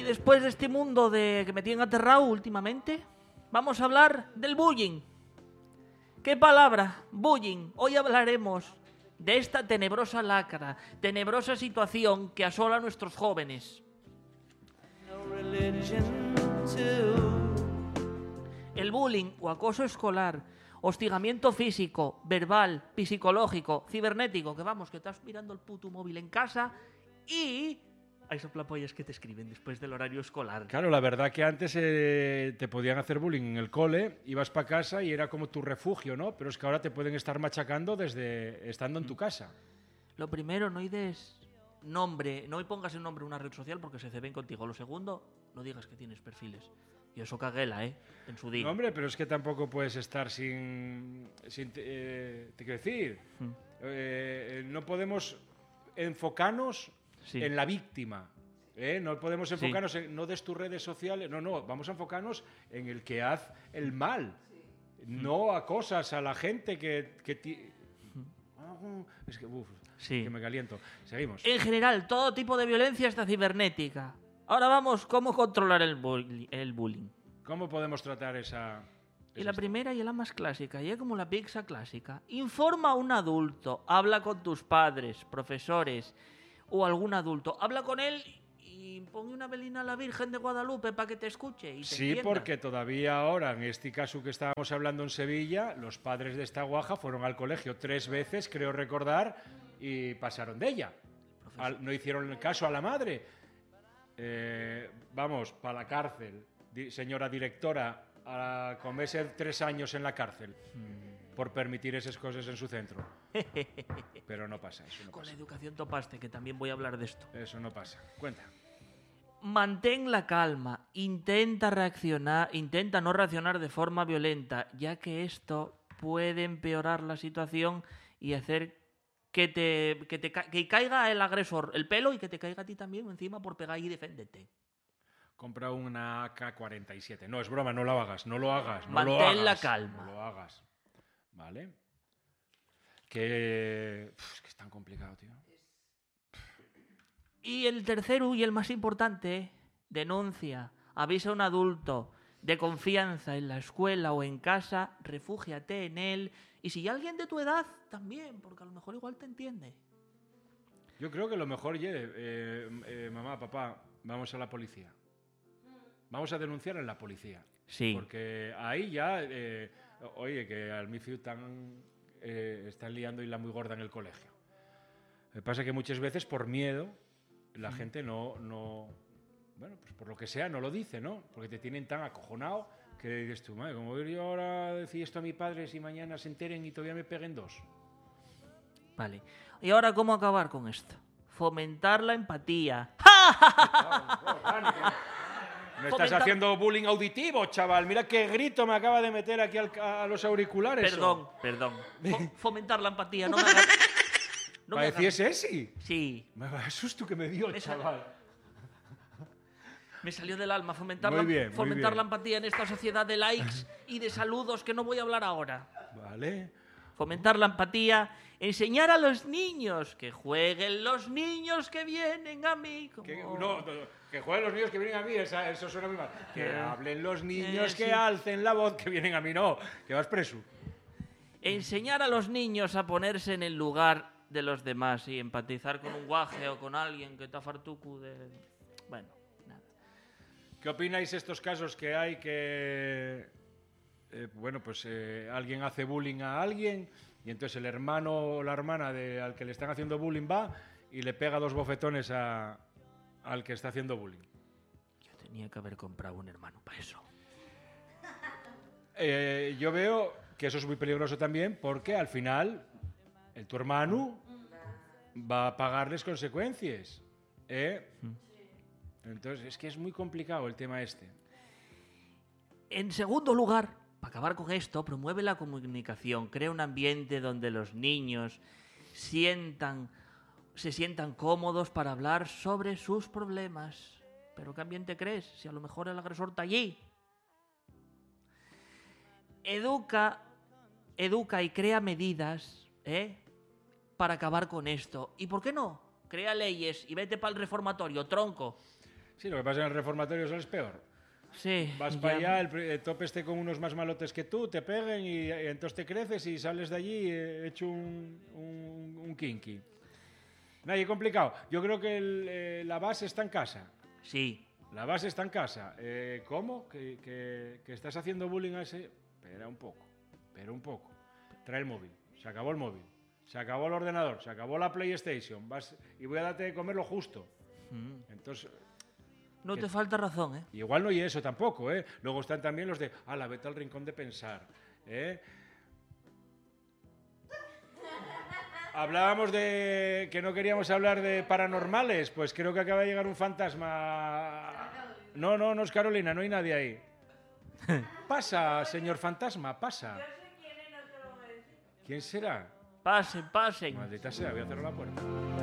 después de este mundo que me tienen aterrado últimamente, vamos a hablar del bullying. ¿Qué palabra? Bullying. Hoy hablaremos de esta tenebrosa lacra, tenebrosa situación que asola a nuestros jóvenes. El bullying o acoso escolar, hostigamiento físico, verbal, psicológico, cibernético, que vamos, que estás mirando el puto móvil en casa y hay soplapollas que te escriben después del horario escolar. Claro, la verdad que antes te podían hacer bullying en el cole, ibas para casa y era como tu refugio, ¿no? Pero es que ahora te pueden estar machacando desde estando en tu casa. Lo primero, no des nombre, no pongas el nombre en una red social porque se ceben contigo. Lo segundo, no digas que tienes perfiles. Y eso caguela, en su día. No, hombre, pero es que tampoco puedes estar sin te quiero decir, no podemos enfocarnos en la víctima. No podemos enfocarnos en no des tus redes sociales. No, vamos a enfocarnos en el que hace el mal. No acosas a la gente que es que me caliento. Seguimos. En general, todo tipo de violencia hasta cibernética. Ahora vamos, ¿cómo controlar el bullying? ¿Cómo podemos tratar esa? Y la primera y la más clásica, y es como la pizza clásica. Informa a un adulto, habla con tus padres, profesores o algún adulto. Habla con él y ponle una velina a la Virgen de Guadalupe para que te escuche y te entienda. Porque todavía ahora, en este caso que estábamos hablando en Sevilla, los padres de esta guaja fueron al colegio 3 veces, creo recordar, y pasaron de ella. No hicieron el caso a la madre. Vamos, para la cárcel, señora directora, a comerse 3 años en la cárcel por permitir esas cosas en su centro. Pero no pasa, eso no Con pasa. la educación topaste, que también voy a hablar de esto. Eso no pasa. Cuenta. Mantén la calma, intenta no reaccionar de forma violenta, ya que esto puede empeorar la situación y hacer que caiga el agresor el pelo y que te caiga a ti también encima por pegar y deféndete. Compra una AK-47. No, es broma, no lo hagas, no lo hagas. Mantén la calma. No lo hagas. ¿Vale? Es que es tan complicado, tío. Y el tercero y el más importante, denuncia, avisa a un adulto de confianza en la escuela o en casa, refúgiate en él. Y si hay alguien de tu edad, también, porque a lo mejor igual te entiende. Yo creo que lo mejor, mamá, papá, vamos a la policía. Vamos a denunciar en la policía. Sí. Porque ahí ya, oye, que al Mifiu están liando y la muy gorda en el colegio. Me pasa que muchas veces por miedo la gente no, bueno, pues por lo que sea no lo dice, ¿no? Porque te tienen tan acojonado que dices tú, madre, ¿cómo voy yo ahora a decir esto a mis padres y mañana se enteren y todavía me peguen 2? Vale. ¿Y ahora cómo acabar con esto? Fomentar la empatía. Me estás haciendo bullying auditivo, chaval. Mira qué grito me acaba de meter aquí a los auriculares. Perdón. Fomentar la empatía, no me hagas... ¿Pareciese ese? Sí. Me va el susto que me dio, chaval. Me salió del alma fomentar bien. la empatía en esta sociedad de likes y de saludos que no voy a hablar ahora. Vale. Fomentar la empatía, enseñar a los niños que jueguen los niños que vienen a mí. Que jueguen los niños que vienen a mí, eso suena muy mal. Que hablen los niños que alcen la voz que vienen a mí, no, que vas preso. Enseñar a los niños a ponerse en el lugar de los demás y empatizar con un guaje o con alguien que está fartucu de... Bueno, nada. ¿Qué opináis de estos casos que hay que... alguien hace bullying a alguien y entonces el hermano o la hermana al que le están haciendo bullying va y le pega 2 bofetones al que está haciendo bullying? Yo tenía que haber comprado un hermano para eso. Yo veo que eso es muy peligroso también porque al final tu hermano va a pagar las consecuencias. Entonces es que es muy complicado el tema este. En segundo lugar, para acabar con esto, promueve la comunicación, crea un ambiente donde los niños se sientan cómodos para hablar sobre sus problemas. ¿Pero qué ambiente crees? Si a lo mejor el agresor está allí. Educa y crea medidas, para acabar con esto. ¿Y por qué no? Crea leyes y vete para el reformatorio, tronco. Sí, lo que pasa en el reformatorio es peor. Sí. Vas para allá, el topeste con unos más malotes que tú, te peguen y entonces te creces y sales de allí hecho un kinky. Nadie complicado. Yo creo que la base está en casa. Sí. La base está en casa. ¿Cómo? ¿Que estás haciendo bullying a ese? Espera un poco. Trae el móvil. Se acabó el móvil. Se acabó el ordenador. Se acabó la PlayStation. Y voy a darte de comer lo justo. Entonces... No te falta razón, ¿eh? Igual no hay eso tampoco, ¿eh? Luego están también los de, la vete al rincón de pensar, ¿eh? Hablábamos de que no queríamos hablar de paranormales, pues creo que acaba de llegar un fantasma. No es Carolina, no hay nadie ahí. Pasa, señor fantasma, pasa. Yo sé quién es, no te lo voy a decir. ¿Quién será? Pasen. Maldita sea, voy a cerrar la puerta.